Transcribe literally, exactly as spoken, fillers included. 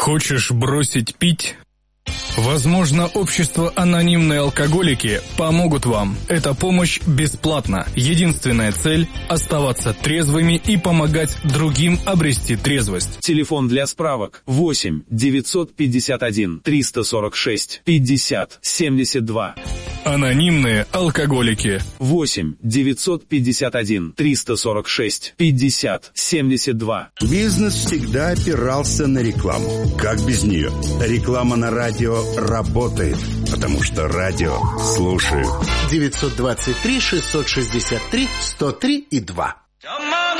Хочешь бросить пить? Возможно, общество «Анонимные алкоголики» помогут вам. Эта помощь бесплатна. Единственная цель – оставаться трезвыми и помогать другим обрести трезвость. Телефон для справок восемь девятьсот пятьдесят один триста сорок шесть пятьдесят семьдесят два. «Анонимные алкоголики». восемь девятьсот пятьдесят один триста сорок шесть пятьдесят семьдесят два. Бизнес всегда опирался на рекламу. Как без нее? Реклама на радио работает, потому что радио слушают. девятьсот двадцать три шестьсот шестьдесят три сто три и два.